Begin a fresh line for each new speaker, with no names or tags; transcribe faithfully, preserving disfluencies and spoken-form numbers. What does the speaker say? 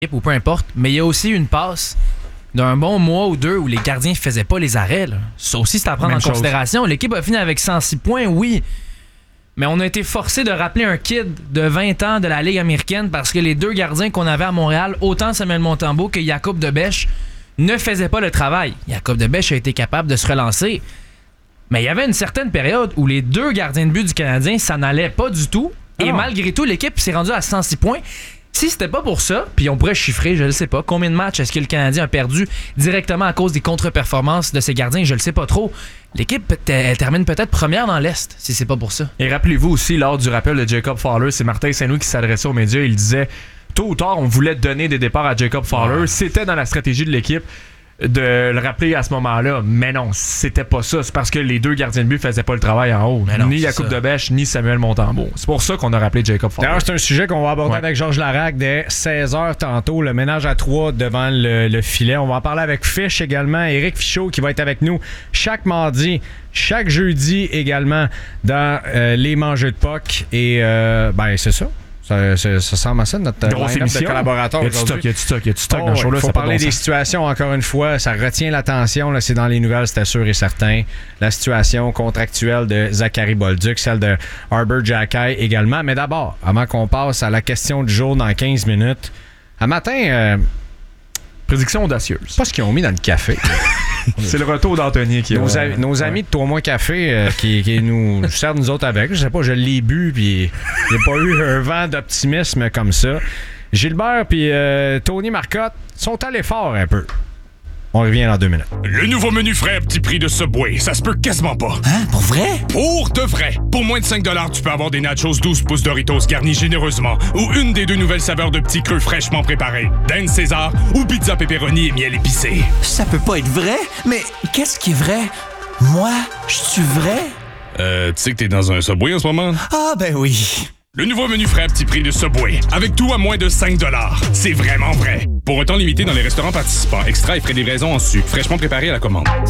ou peu importe, mais il y a aussi une passe d'un bon mois ou deux où les gardiens ne faisaient pas les arrêts. Là. Ça aussi, c'est à prendre
Même
en
chose.
considération. L'équipe a fini avec cent six points, oui. Mais on a été forcé de rappeler un kid de vingt ans de la Ligue américaine parce que les deux gardiens qu'on avait à Montréal, autant Samuel Montembeault que Jacob Debèche, ne faisaient pas le travail. Jacob Debèche a été capable de se relancer. Mais il y avait une certaine période où les deux gardiens de but du Canadien, ça n'allait pas du tout. Et
Ah.
malgré tout, l'équipe s'est rendue à cent six points. Si c'était pas pour ça, puis on pourrait chiffrer, je ne sais pas, combien de matchs est-ce que le Canadien a perdu directement à cause des contre-performances de ses gardiens, je le sais pas trop. L'équipe, elle termine peut-être première dans l'Est, si c'est pas pour ça.
Et rappelez-vous aussi, lors du rappel de Jacob Fowler, c'est Martin Saint-Louis qui s'adressait aux médias, il disait, tôt ou tard, on voulait donner des départs à Jacob Fowler. Ouais. C'était dans la stratégie de l'équipe de le rappeler à ce moment-là, mais non, c'était pas ça. C'est parce que les deux gardiens de but faisaient pas le travail en haut. Non, ni Jacob Debèche, ni Samuel Montembeault. C'est pour ça qu'on a rappelé Jacob Fowler.
D'ailleurs, c'est un sujet qu'on va aborder
ouais.
avec Georges Larac dès seize heures tantôt, le ménage à trois devant le, le filet. On va en parler avec Fish également, Éric Fichaud qui va être avec nous chaque mardi, chaque jeudi également dans euh, les mangeux de puck. Et euh, ben c'est ça. Ça, ça, ça semble à ça, notre
grosse émission
de collaborateurs.
Il y a du stock, il y a du stock, il y a du stock
oh,
dans le show-là.
Il faut
ça
parler
bon
des
sens.
situations, encore une fois. Ça retient l'attention. Là, c'est dans les nouvelles, c'était sûr et certain. La situation contractuelle de Zachary Bolduc, celle de Arbor Xhekaj également. Mais d'abord, avant qu'on passe à la question du jour dans quinze minutes, à matin... Euh,
prédiction audacieuse.
Pas ce qu'ils ont mis dans le café.
C'est le retour d'Anthony qui
nos,
a,
a, nos amis de Trois Mois Café euh, qui, qui nous servent nous autres avec. Je sais pas, je l'ai bu puis il n'y a pas eu un vent d'optimisme comme ça. Gilbert puis euh, Tony Marcotte sont allés fort un peu. On revient dans deux minutes.
Le nouveau menu frais à petit prix de Subway, ça se peut quasiment pas.
Hein? Pour vrai?
Pour de vrai. Pour moins de cinq dollars, tu peux avoir des nachos douze pouces Doritos garnis généreusement ou une des deux nouvelles saveurs de petits creux fraîchement préparés. Dinde César ou pizza pepperoni et miel épicé.
Ça peut pas être vrai? Mais qu'est-ce qui est vrai? Moi, je suis vrai?
Euh, tu sais que t'es dans un Subway en ce moment?
Ah, ben oui.
Le nouveau menu frais à petit prix de Subway, avec tout à moins de cinq dollars. C'est vraiment vrai. Pour un temps limité dans les restaurants participants, extra et frais de livraison en su, fraîchement préparé à la commande.